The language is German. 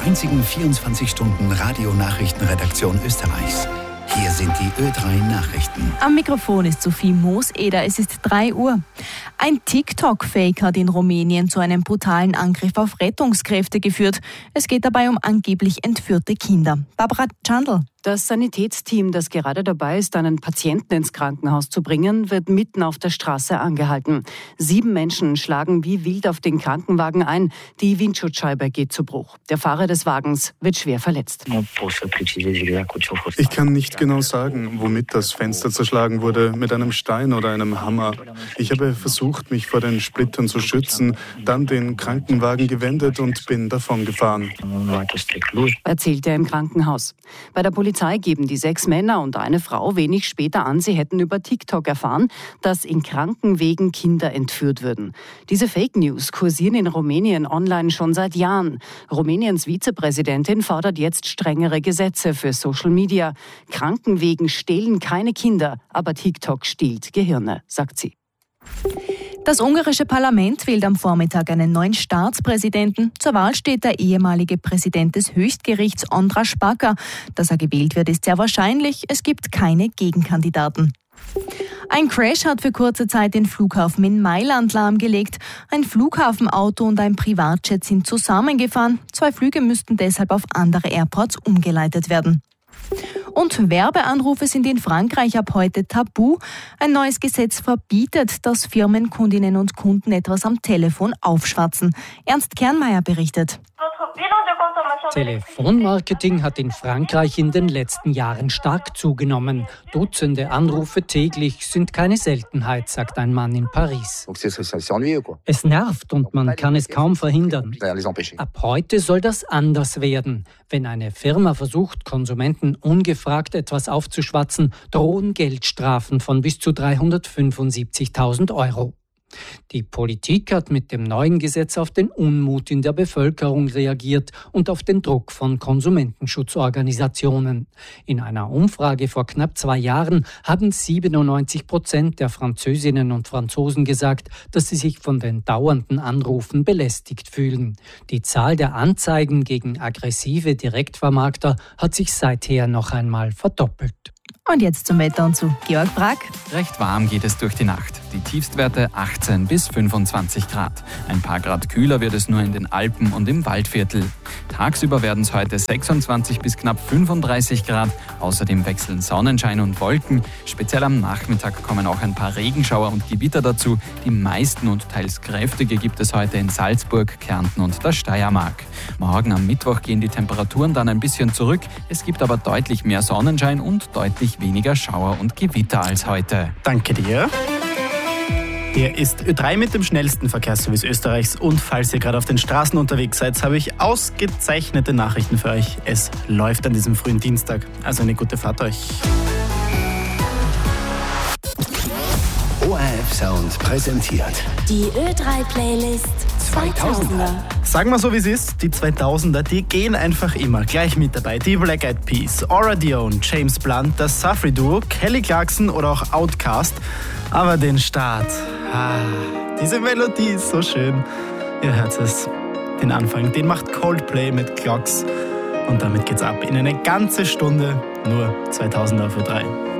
einzigen 24-Stunden-Radio-Nachrichtenredaktion Österreichs. Hier sind die Ö3-Nachrichten. Am Mikrofon ist Sophie Moos-Eder. Es ist 3 Uhr. Ein TikTok-Fake hat in Rumänien zu einem brutalen Angriff auf Rettungskräfte geführt. Es geht dabei um angeblich entführte Kinder. Barbara Chandl. Das Sanitätsteam, das gerade dabei ist, einen Patienten ins Krankenhaus zu bringen, wird mitten auf der Straße angehalten. 7 Menschen schlagen wie wild auf den Krankenwagen ein. Die Windschutzscheibe geht zu Bruch. Der Fahrer des Wagens wird schwer verletzt. Ich kann nicht genau sagen, womit das Fenster zerschlagen wurde, mit einem Stein oder einem Hammer. Ich habe versucht, mich vor den Splittern zu schützen, dann den Krankenwagen gewendet und bin davon gefahren. Erzählt er im Krankenhaus. Bei der Polizei geben die 6 Männer und eine Frau wenig später an, sie hätten über TikTok erfahren, dass in Krankenwegen Kinder entführt würden. Diese Fake News kursieren in Rumänien online schon seit Jahren. Rumäniens Vizepräsidentin fordert jetzt strengere Gesetze für Social Media. Krankenwegen stehlen keine Kinder, aber TikTok stiehlt Gehirne, sagt sie. Das ungarische Parlament wählt am Vormittag einen neuen Staatspräsidenten. Zur Wahl steht der ehemalige Präsident des Höchstgerichts, András Baka. Dass er gewählt wird, ist sehr wahrscheinlich. Es gibt keine Gegenkandidaten. Ein Crash hat für kurze Zeit den Flughafen in Mailand lahmgelegt. Ein Flughafenauto und ein Privatjet sind zusammengefahren. 2 Flüge müssten deshalb auf andere Airports umgeleitet werden. Und Werbeanrufe sind in Frankreich ab heute tabu. Ein neues Gesetz verbietet, dass Firmen, Kundinnen und Kunden etwas am Telefon aufschwatzen. Ernst Kernmeier berichtet. Telefonmarketing hat in Frankreich in den letzten Jahren stark zugenommen. Dutzende Anrufe täglich sind keine Seltenheit, sagt ein Mann in Paris. Es nervt und man kann es kaum verhindern. Ab heute soll das anders werden. Wenn eine Firma versucht, Konsumenten ungefragt etwas aufzuschwatzen, drohen Geldstrafen von bis zu 375.000 €. Die Politik hat mit dem neuen Gesetz auf den Unmut in der Bevölkerung reagiert und auf den Druck von Konsumentenschutzorganisationen. In einer Umfrage vor knapp 2 Jahren haben 97% der Französinnen und Franzosen gesagt, dass sie sich von den dauernden Anrufen belästigt fühlen. Die Zahl der Anzeigen gegen aggressive Direktvermarkter hat sich seither noch einmal verdoppelt. Und jetzt zum Wetter und zu Georg Brack. Recht warm geht es durch die Nacht. Die Tiefstwerte 18 bis 25 Grad. Ein paar Grad kühler wird es nur in den Alpen und im Waldviertel. Tagsüber werden es heute 26 bis knapp 35 Grad. Außerdem wechseln Sonnenschein und Wolken. Speziell am Nachmittag kommen auch ein paar Regenschauer und Gewitter dazu. Die meisten und teils kräftige gibt es heute in Salzburg, Kärnten und der Steiermark. Morgen am Mittwoch gehen die Temperaturen dann ein bisschen zurück. Es gibt aber deutlich mehr Sonnenschein und deutlich weniger Schauer und Gewitter als heute. Danke dir. Hier ist Ö3 mit dem schnellsten Verkehrsservice Österreichs und falls ihr gerade auf den Straßen unterwegs seid, habe ich ausgezeichnete Nachrichten für euch. Es läuft an diesem frühen Dienstag, also eine gute Fahrt euch. ORF Sound präsentiert die Ö3-Playlist 2000er. Sagen wir so, wie es ist, die 2000er, die gehen einfach immer. Gleich mit dabei die Black Eyed Peas, Aura Dione, James Blunt, das Safri Duo, Kelly Clarkson oder auch Outkast. Aber den Start, diese Melodie ist so schön. Ihr hört es, den Anfang, den macht Coldplay mit Clocks. Und damit geht's ab in eine ganze Stunde, nur 2000er für 3.